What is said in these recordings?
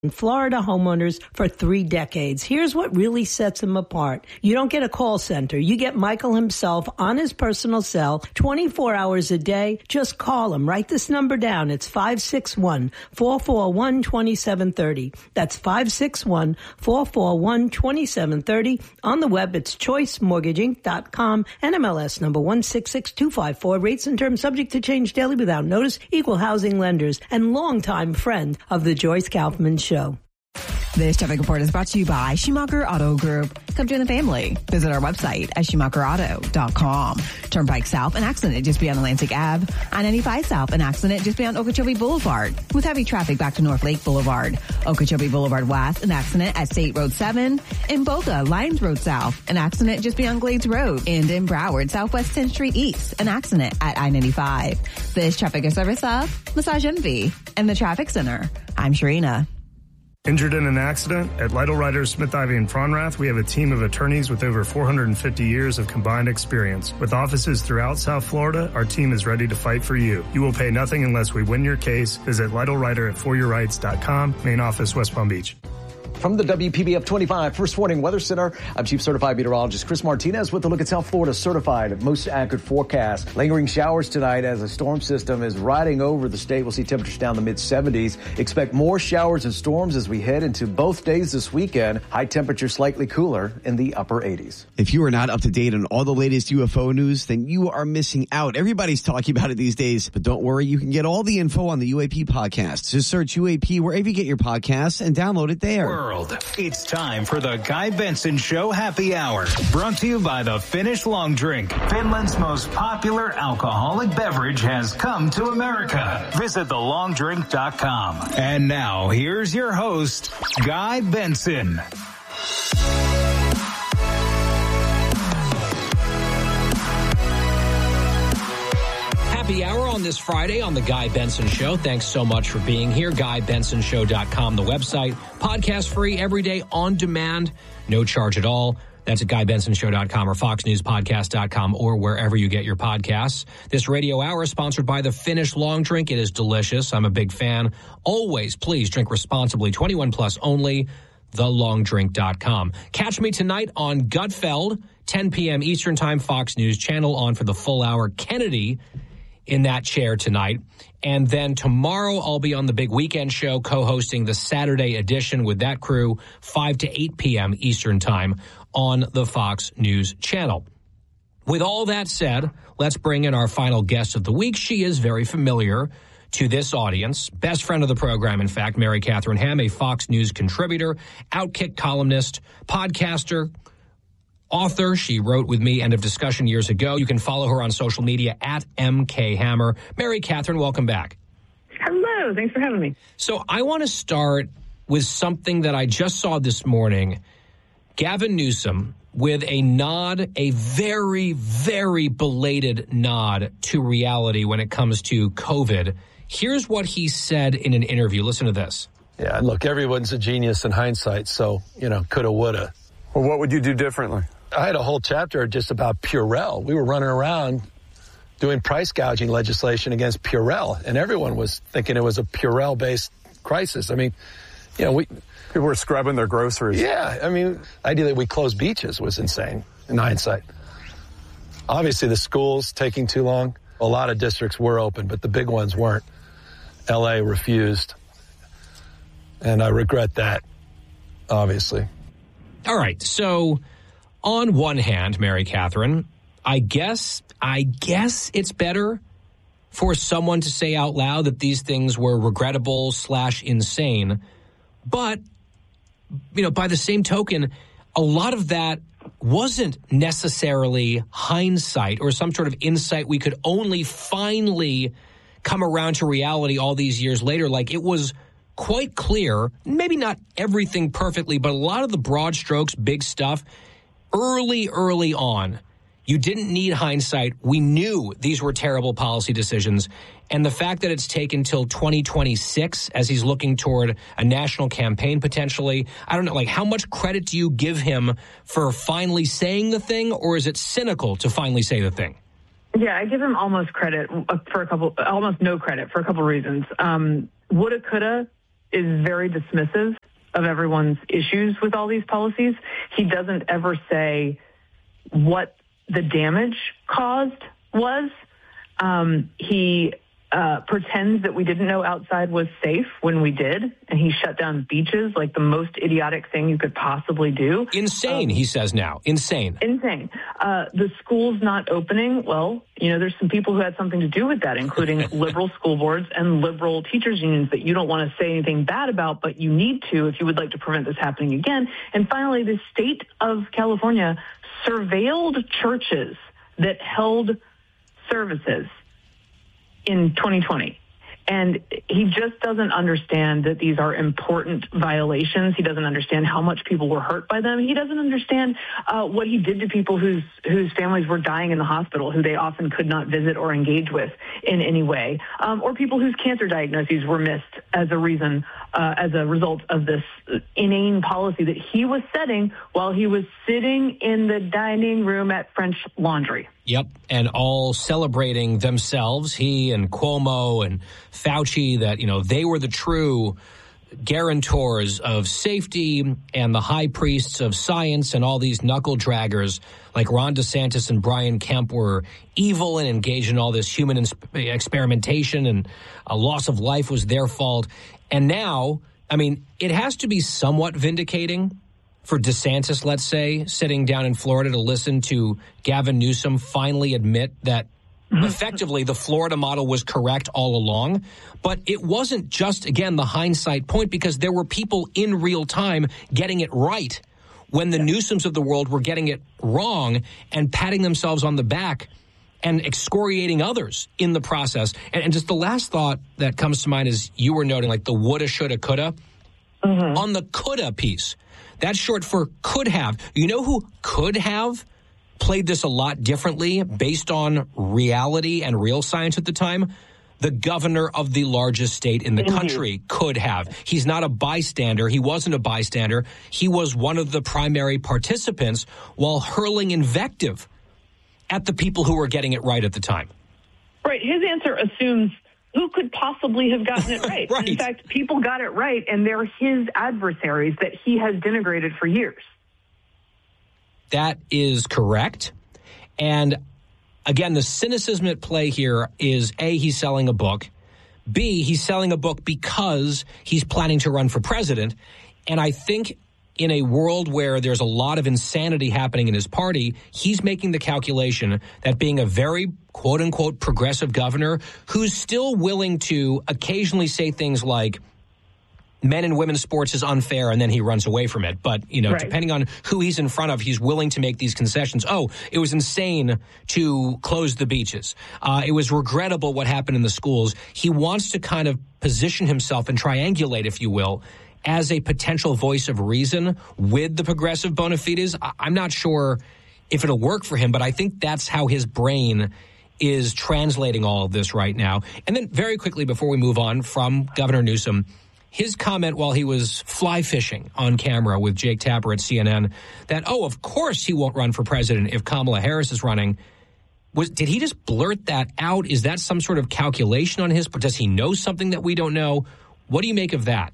Florida homeowners for 3 decades. Here's what really sets him apart. You don't get a call center. You get Michael himself on his personal cell 24 hours a day. Just call him. Write this number down. It's 561-441-2730. That's 561-441-2730. On the web, it's choicemortgageinc.com. NMLS number 166254. Rates and terms subject to change daily without notice. Equal housing lenders and longtime friend of the Joyce Kaufman Show. This traffic report is brought to you by Schumacher Auto Group. Come join the family. Visit our website at SchumacherAuto.com. Turnpike South, an accident just beyond Atlantic Ave. I-95 South, an accident just beyond Okeechobee Boulevard. With heavy traffic back to North Lake Boulevard. Okeechobee Boulevard West, an accident at State Road 7. In Boca, Lions Road South, an accident just beyond Glades Road. And in Broward, Southwest 10th Street East, an accident at I-95. This traffic is service of Massage Envy and the Traffic Center. I'm Sharina. Injured in an accident? At Lytle Writers, Smith, Ivy, and Fronrath, we have a team of attorneys with over 450 years of combined experience. With offices throughout South Florida, our team is ready to fight for you. You will pay nothing unless we win your case. Visit Lytle Writer at foryourrights.com. Main office, West Palm Beach. From the WPBF 25 First Warning Weather Center, I'm Chief Certified Meteorologist Chris Martinez with a look at South Florida's certified most accurate forecast. Lingering showers tonight as a storm system is riding over the state. We'll see temperatures down the mid-70s. Expect more showers and storms as we head into both days this weekend. High temperature slightly cooler in the upper 80s. If you are not up to date on all the latest UFO news, then you are missing out. Everybody's talking about it these days, but don't worry. You can get all the info on the UAP podcast. Just search UAP wherever you get your podcasts and download it there. It's time for the Guy Benson Show Happy Hour, brought to you by the Finnish Long Drink. Finland's most popular alcoholic beverage has come to America. Visit thelongdrink.com. And now, here's your host, Guy Benson. Happy hour on this Friday on the Guy Benson Show. Thanks so much for being here. GuyBensonShow.com, the website. Podcast free every day on demand. No charge at all. That's at GuyBensonShow.com or FoxNewsPodcast.com or wherever you get your podcasts. This radio hour is sponsored by the Finnish Long Drink. It is delicious. I'm a big fan. Always, please drink responsibly. 21 plus only. TheLongDrink.com. Catch me tonight on Gutfeld, 10 p.m. Eastern Time, Fox News Channel on for the full hour. Kennedy in that chair tonight. And then tomorrow I'll be on the big weekend show co-hosting the Saturday edition with that crew, 5 to 8 p.m. Eastern Time on the Fox News Channel. With all that said, let's bring in our final guest of the week. She is very familiar to this audience. Best friend of the program, in fact, Mary Catherine Ham, a Fox News contributor, Outkick columnist, podcaster, author. She wrote with me End of Discussion years ago. You can follow her on social media at MK Hammer. Mary Catherine, welcome back. Hello. Thanks for having me. So I want to start with something that I just saw this morning. Gavin Newsom with a nod, a very, very belated nod to reality when it comes to COVID. Here's what he said in an interview. Listen to this. Yeah, look, everyone's a genius in hindsight, so, coulda, woulda. Well, what would you do differently? I had a whole chapter just about Purell. We were running around doing price gouging legislation against Purell, and everyone was thinking it was a Purell-based crisis. I mean, people were scrubbing their groceries. Yeah, I mean, the idea that we closed beaches was insane in hindsight. Obviously, the schools taking too long. A lot of districts were open, but the big ones weren't. L.A. refused, and I regret that, obviously. All right, so on one hand, Mary Catherine, I guess it's better for someone to say out loud that these things were regrettable / insane. But, by the same token, a lot of that wasn't necessarily hindsight or some sort of insight we could only finally come around to reality all these years later. Like, it was quite clear, maybe not everything perfectly, but a lot of the broad strokes, big stuff, early on. You didn't need hindsight. We knew these were terrible policy decisions. And the fact that it's taken till 2026 as he's looking toward a national campaign potentially, I don't know, like, how much credit do you give him for finally saying the thing, or is it cynical to finally say the thing? Yeah, I give him almost no credit for a couple reasons. Woulda, coulda, is very dismissive of everyone's issues with all these policies. He doesn't ever say what the damage caused was. He pretends that we didn't know outside was safe when we did, and he shut down beaches, like the most idiotic thing you could possibly do. Insane, he says now. Insane. The school's not opening. Well, there's some people who had something to do with that, including liberal school boards and liberal teachers unions that you don't want to say anything bad about, but you need to if you would like to prevent this happening again. And finally, the state of California surveilled churches that held services in 2020. And he just doesn't understand that these are important violations. He doesn't understand how much people were hurt by them. He doesn't understand what he did to people whose families were dying in the hospital, who they often could not visit or engage with in any way, or people whose cancer diagnoses were missed as a result of this inane policy that he was setting while he was sitting in the dining room at French Laundry. Yep, and all celebrating themselves, he and Cuomo and Fauci, that, they were the true guarantors of safety and the high priests of science, and all these knuckle draggers like Ron DeSantis and Brian Kemp were evil and engaged in all this human experimentation, and a loss of life was their fault. And now, it has to be somewhat vindicating for DeSantis, let's say, sitting down in Florida to listen to Gavin Newsom finally admit that effectively the Florida model was correct all along. But it wasn't just, again, the hindsight point, because there were people in real time getting it right when the Newsoms of the world were getting it wrong and patting themselves on the back and excoriating others in the process. And just the last thought that comes to mind is you were noting, like, the woulda, shoulda, coulda. Mm-hmm. On the coulda piece, that's short for could have. You know who could have played this a lot differently based on reality and real science at the time? The governor of the largest state in the country could have. He's not a bystander. He wasn't a bystander. He was one of the primary participants while hurling invective at the people who were getting it right at the time. Right. His answer assumes who could possibly have gotten it right. Right. In fact, people got it right, and they're his adversaries that he has denigrated for years. That is correct. And again, the cynicism at play here is, A, he's selling a book. B, he's selling a book because he's planning to run for president. And I think in a world where there's a lot of insanity happening in his party, he's making the calculation that being a very, quote-unquote, progressive governor who's still willing to occasionally say things like, men and women's sports is unfair, and then he runs away from it. But, right. Depending on who he's in front of, he's willing to make these concessions. Oh, it was insane to close the beaches. It was regrettable what happened in the schools. He wants to kind of position himself and triangulate, if you will, as a potential voice of reason with the progressive bona fides. I'm not sure if it'll work for him, but I think that's how his brain is translating all of this right now. And then very quickly before we move on from Governor Newsom, his comment while he was fly fishing on camera with Jake Tapper at CNN that, of course he won't run for president if Kamala Harris is running. Did he just blurt that out? Is that some sort of calculation on his part? Does he know something that we don't know? What do you make of that?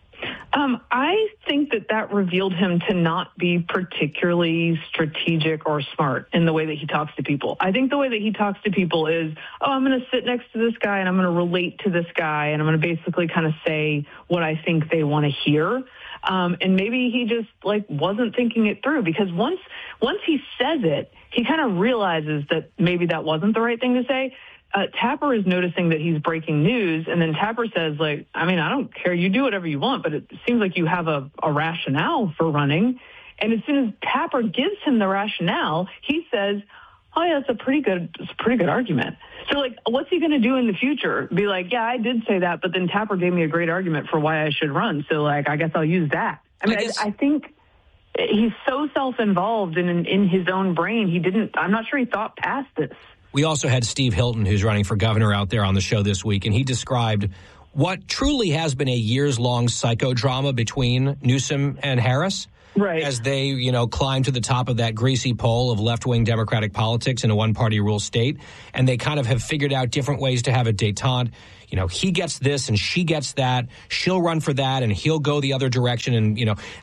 I think that revealed him to not be particularly strategic or smart in the way that he talks to people. I think the way that he talks to people is, I'm going to sit next to this guy and I'm going to relate to this guy and I'm going to basically kind of say what I think they want to hear. And maybe he just wasn't thinking it through, because once he says it, he kind of realizes that maybe that wasn't the right thing to say. Tapper is noticing that he's breaking news, and then Tapper says, I don't care, you do whatever you want, but it seems like you have a rationale for running. And as soon as Tapper gives him the rationale, he says, oh yeah, it's a pretty good argument. So what's he going to do in the future? Be like, yeah, I did say that, but then Tapper gave me a great argument for why I should run. So I guess I'll use that. I think he's so self-involved in his own brain. I'm not sure he thought past this. We also had Steve Hilton, who's running for governor, out there on the show this week, and he described what truly has been a years-long psychodrama between Newsom and Harris. Right. As they, climb to the top of that greasy pole of left-wing Democratic politics in a one-party rule state. And they kind of have figured out different ways to have a détente. he gets this and she gets that. She'll run for that and he'll go the other direction. And,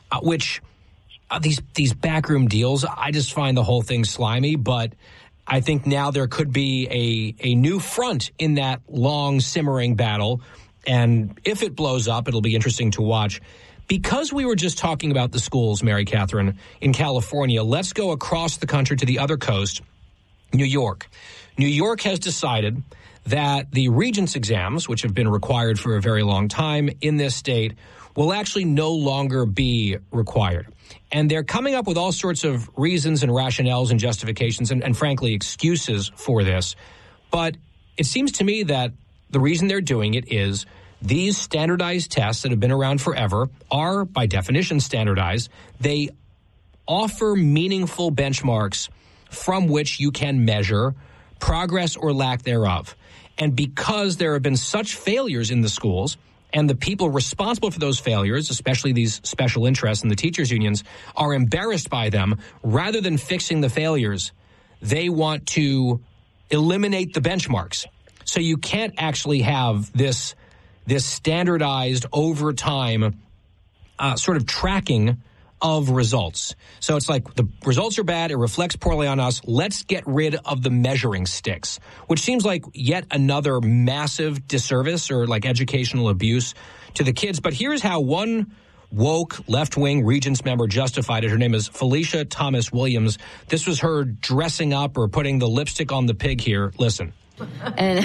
these backroom deals, I just find the whole thing slimy. But I think now there could be a new front in that long simmering battle. And if it blows up, it'll be interesting to watch. Because we were just talking about the schools, Mary Catherine, in California, let's go across the country to the other coast, New York. New York has decided that the Regents exams, which have been required for a very long time in this state, will actually no longer be required. And they're coming up with all sorts of reasons and rationales and justifications and frankly, excuses for this. But it seems to me that the reason they're doing it is these standardized tests that have been around forever are, by definition, standardized. They offer meaningful benchmarks from which you can measure progress or lack thereof. And because there have been such failures in the schools, and the people responsible for those failures, especially these special interests and the teachers' unions, are embarrassed by them, rather than fixing the failures, they want to eliminate the benchmarks. So you can't actually have this standardized over time sort of tracking of results. So it's like the results are bad. It reflects poorly on us. Let's get rid of the measuring sticks, which seems like yet another massive disservice or like educational abuse to the kids. But here's how one woke left-wing Regents member justified it. Her name is Felicia Thomas Williams. This was her dressing up or putting the lipstick on the pig here. Listen. And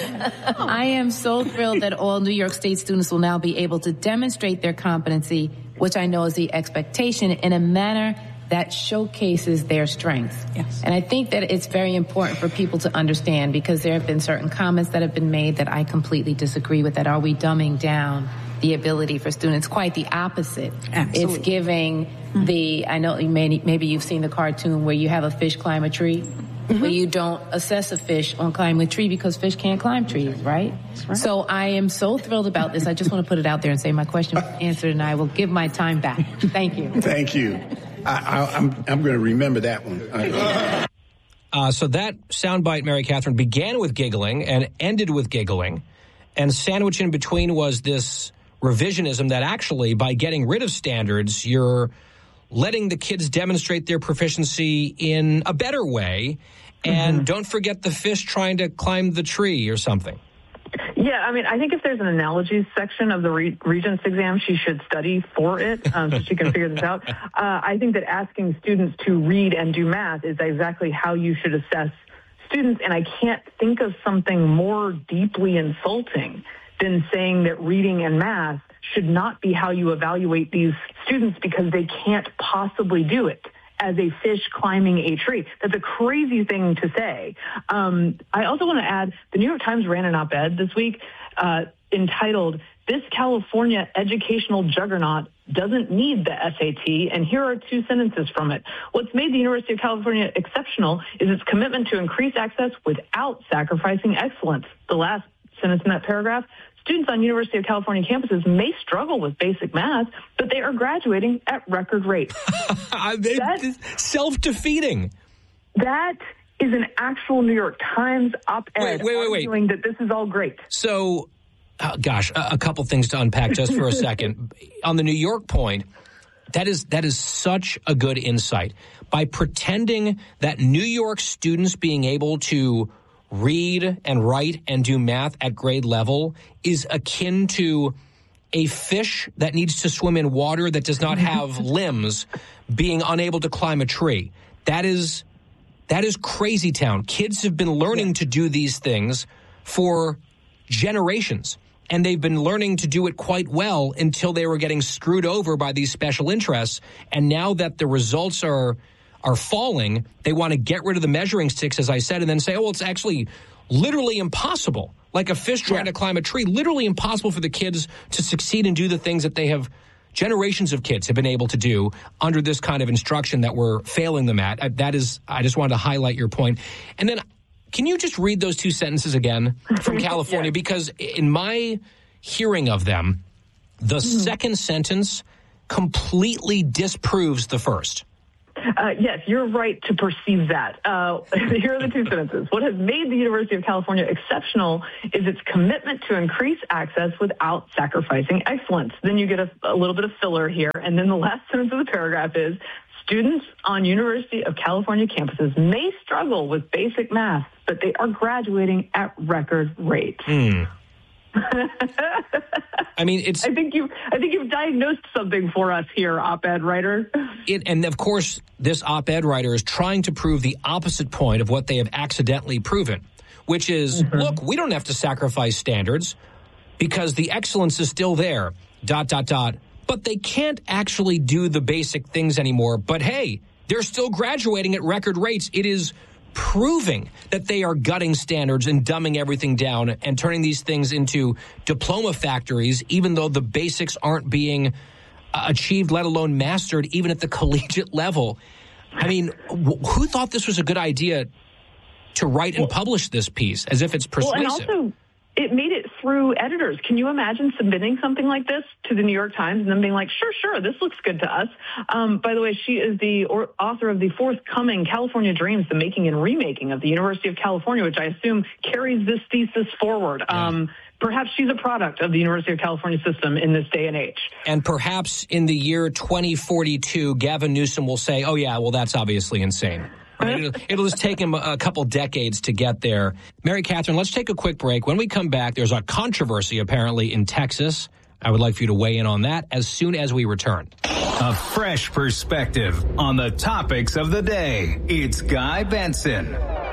I am so thrilled that all New York State students will now be able to demonstrate their competency, which I know is the expectation, in a manner that showcases their strengths. Yes. And I think that it's very important for people to understand, because there have been certain comments that have been made that I completely disagree with. That are we dumbing down the ability for students? Quite the opposite. Absolutely. It's giving I know maybe you've seen the cartoon where you have a fish climb a tree. Mm-hmm. But you don't assess a fish on climbing a tree because fish can't climb trees, right? Right? So I am so thrilled about this. I just want to put it out there and say my question was answered, and I will give my time back. Thank you. Thank you. I'm going to remember that one. So that soundbite, Mary Catherine, began with giggling and ended with giggling. And sandwiched in between was this revisionism that actually, by getting rid of standards, you're letting the kids demonstrate their proficiency in a better way. And don't forget the fish trying to climb the tree or something. Yeah, I mean, I think if there's an analogies section of the Regents exam, she should study for it so she can figure this out. I think that asking students to read and do math is exactly how you should assess students. And I can't think of something more deeply insulting than saying that reading and math should not be how you evaluate these students because they can't possibly do it as a fish climbing a tree. That's a crazy thing to say. I also want to add, the New York Times ran an op-ed this week entitled, "This California Educational Juggernaut Doesn't Need the SAT," and here are two sentences from it. "What's made the University of California exceptional is its commitment to increase access without sacrificing excellence." The last sentence in that paragraph: "Students on University of California campuses may struggle with basic math, but they are graduating at record rates." Self-defeating. That is an actual New York Times op-ed arguing that this is all great. So, a couple things to unpack just for a second. On the New York point, that is such a good insight. By pretending that New York students being able to read and write and do math at grade level is akin to a fish that needs to swim in water that does not have limbs being unable to climb a tree. That is crazy town. Kids have been learning to do these things for generations, and they've been learning to do it quite well until they were getting screwed over by these special interests. And now that the results are falling, they want to get rid of the measuring sticks, as I said, and then say, oh, well, it's actually literally impossible. Like a fish trying to climb a tree, literally impossible for the kids to succeed and do the things that generations of kids have been able to do under this kind of instruction that we're failing them at. I just wanted to highlight your point. And then can you just read those two sentences again from California? Because in my hearing of them, the second sentence completely disproves the first. Yes, you're right to perceive that. Here are the two sentences. What has made the University of California exceptional is its commitment to increase access without sacrificing excellence. Then you get a little bit of filler here. And then the last sentence of the paragraph is, students on University of California campuses may struggle with basic math, but they are graduating at record rates. I mean, I think you've diagnosed something for us here, op-ed writer. And of course, this op-ed writer is trying to prove the opposite point of what they have accidentally proven, which is, look, we don't have to sacrifice standards because the excellence is still there, ... But they can't actually do the basic things anymore. But hey, they're still graduating at record rates. It is proving that they are gutting standards and dumbing everything down and turning these things into diploma factories, even though the basics aren't being achieved, let alone mastered, even at the collegiate level. I mean, who thought this was a good idea to write and publish this piece as if it's persuasive? Well, and also, it made it through editors. Can you imagine submitting something like this to the New York Times and them being like, sure, this looks good to us? By the way, she is the author of the forthcoming California Dreams, the making and remaking of the University of California, which I assume carries this thesis forward. Perhaps she's a product of the University of California system in this day and age. And perhaps in the year 2042, Gavin Newsom will say, oh, yeah, well, that's obviously insane. Right? It'll just take him a couple decades to get there. Mary Catherine, let's take a quick break. When we come back, there's a controversy apparently in Texas. I would like for you to weigh in on that as soon as we return. A fresh perspective on the topics of the day. It's Guy Benson.